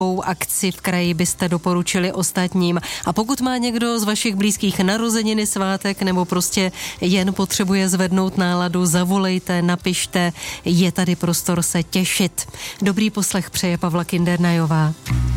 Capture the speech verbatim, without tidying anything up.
akci v kraji byste doporučili ostatním? A pokud má někdo z vašich blízkých narozeniny, svátek nebo prostě jen potřebuje zvednout náladu, zavolejte, napište, je tady prostor se těšit. Dobrý poslech přeje Pavla Kindernajová.